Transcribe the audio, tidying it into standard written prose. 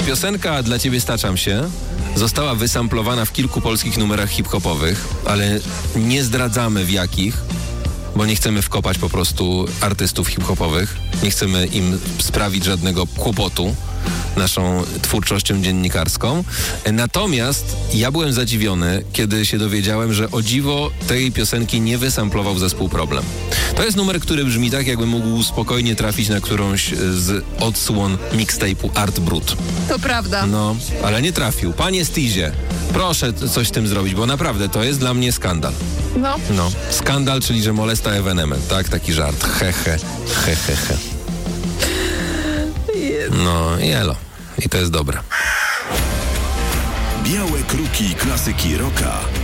Piosenka Dla Ciebie staczam się została wysamplowana w kilku polskich numerach hip-hopowych, ale nie zdradzamy w jakich, bo nie chcemy wkopać po prostu artystów hip-hopowych. Nie chcemy im sprawić żadnego kłopotu naszą twórczością dziennikarską. Natomiast ja byłem zadziwiony, kiedy się dowiedziałem, że o dziwo tej piosenki nie wysamplował zespół Problem. To jest numer, który brzmi tak, jakby mógł spokojnie trafić na którąś z odsłon mixtape'u Art Brut. To prawda. No, ale nie trafił. Panie Stizie, proszę coś z tym zrobić, bo naprawdę to jest dla mnie skandal. No, skandal, czyli że molesta ewenement, tak? Taki żart. He. No, jelo. I to jest dobre. Białe kruki klasyki rocka.